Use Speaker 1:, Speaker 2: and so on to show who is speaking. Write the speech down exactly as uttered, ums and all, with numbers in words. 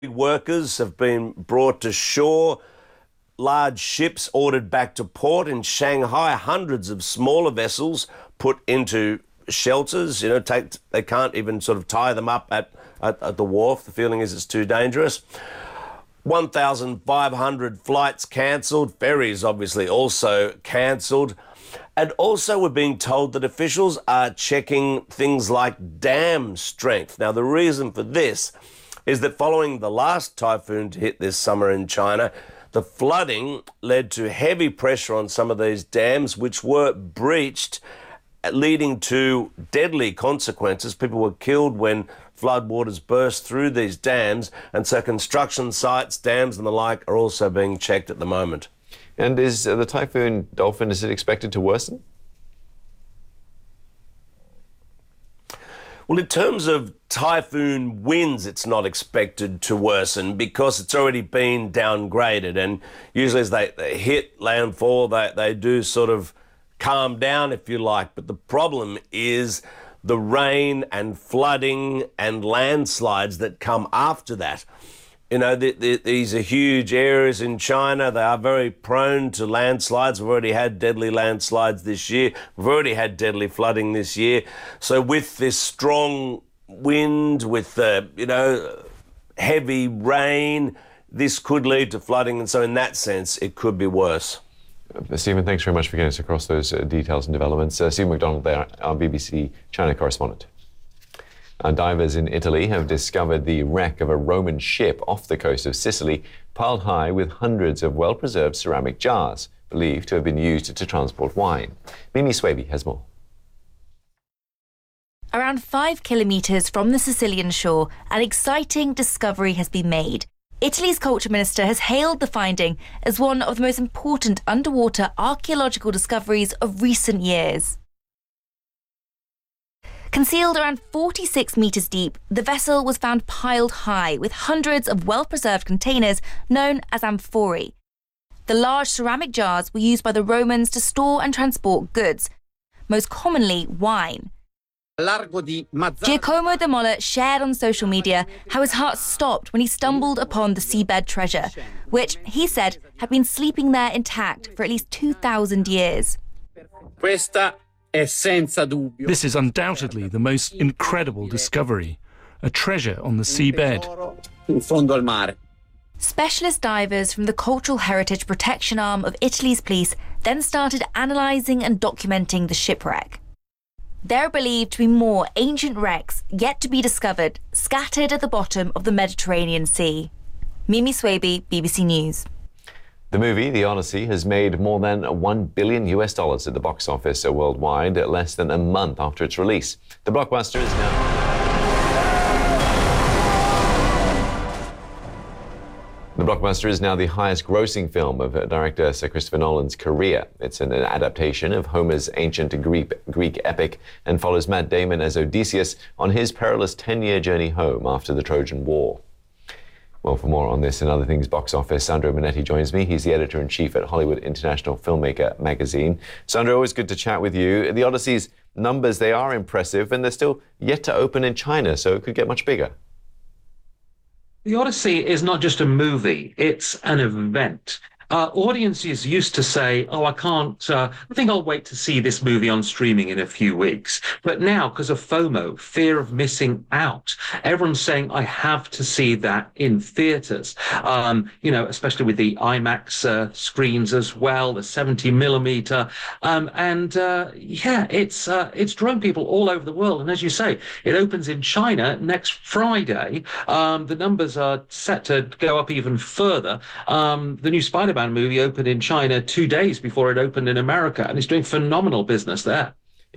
Speaker 1: Workers have been brought to shore, large ships ordered back to port in Shanghai, hundreds of smaller vessels put into shelters. You know, take, they can't even sort of tie them up at, at, at the wharf. The feeling is it's too dangerous. one thousand five hundred flights cancelled, ferries obviously also cancelled. And also we're being told that officials are checking things like dam strength. Now, the reason for this is that following the last typhoon to hit this summer in China, the flooding led to heavy pressure on some of these dams, which were breached, leading to deadly consequences. People were killed when floodwaters burst through these dams, and so construction sites, dams and the like are also being checked at the moment.
Speaker 2: And is uh, the typhoon Dolphin, is it expected to worsen?
Speaker 1: Well, in terms of typhoon winds, it's not expected to worsen because it's already been downgraded. And usually as they, they hit landfall, they, they do sort of calm down, if you like. But the problem is the rain and flooding and landslides that come after that. You know, the, the, these are huge areas in China. They are very prone to landslides. We've already had deadly landslides this year. We've already had deadly flooding this year. So with this strong wind, with, uh, you know, heavy rain, this could lead to flooding. And so in that sense, it could be worse.
Speaker 2: Uh, Stephen, thanks very much for getting us across those uh, details and developments. Uh, Stephen McDonald there, our B B C China correspondent. Uh, divers in Italy have discovered the wreck of a Roman ship off the coast of Sicily, piled high with hundreds of well-preserved ceramic jars, believed to have been used to transport wine. Mimi Swaby has more.
Speaker 3: Around five kilometres from the Sicilian shore, an exciting discovery has been made. Italy's culture minister has hailed the finding as one of the most important underwater archaeological discoveries of recent years. Concealed around forty-six metres deep, the vessel was found piled high with hundreds of well-preserved containers known as amphorae. The large ceramic jars were used by the Romans to store and transport goods, most commonly wine. Giacomo de Molla shared on social media how his heart stopped when he stumbled upon the seabed treasure, which, he said, had been sleeping there intact for at least two thousand years.
Speaker 4: This is undoubtedly the most incredible discovery, a treasure on the seabed.
Speaker 3: Specialist divers from the Cultural Heritage Protection Arm of Italy's police then started analysing and documenting the shipwreck. There are believed to be more ancient wrecks yet to be discovered, scattered at the bottom of the Mediterranean Sea. Mimi Swaby, B B C News.
Speaker 2: The movie, The Odyssey, has made more than one billion U S dollars at the box office worldwide, less than a month after its release. The blockbuster is now... The blockbuster is now the highest-grossing film of director Sir Christopher Nolan's career. It's an adaptation of Homer's ancient Greek, Greek epic and follows Matt Damon as Odysseus on his perilous ten-year journey home after the Trojan War. Well, for more on this and other things box office, Sandro Monetti joins me. He's the editor-in-chief at Hollywood International Filmmaker magazine. Sandro, always good to chat with you. The Odyssey's numbers, they are impressive, and they're still yet to open in China, so it could get much bigger.
Speaker 5: The Odyssey is not just a movie, it's an event. Uh, audiences used to say, oh, I can't, uh, I think I'll wait to see this movie on streaming in a few weeks. But now, because of FOMO, fear of missing out, everyone's saying, I have to see that in theatres. Um, you know, especially with the IMAX uh, screens as well, the seventy millimeter. Um, and uh, yeah, it's, uh, it's drawn people all over the world. And as you say, it opens in China next Friday. Um, the numbers are set to go up even further. Um, the new Spider-Man movie opened in China two days before it opened in America, and it's doing phenomenal business there.